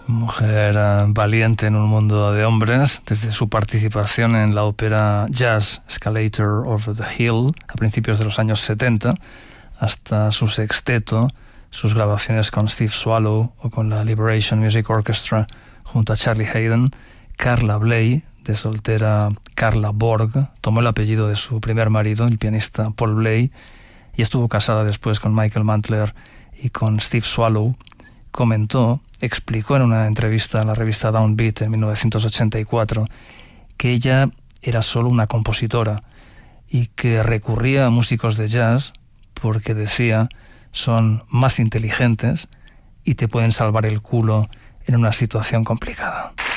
Mujer valiente en un mundo de hombres, desde su participación en la ópera jazz Escalator Over the Hill a principios de los años 70, hasta su sexteto, sus grabaciones con Steve Swallow o con la Liberation Music Orchestra junto a Charlie Haydn. Carla Bley, de soltera Carla Borg, tomó el apellido de su primer marido, el pianista Paul Bley, y estuvo casada después con Michael Mantler y con Steve Swallow. Explicó en una entrevista a la revista Downbeat en 1984 que ella era solo una compositora y que recurría a músicos de jazz porque, decía, son más inteligentes y te pueden salvar el culo en una situación complicada.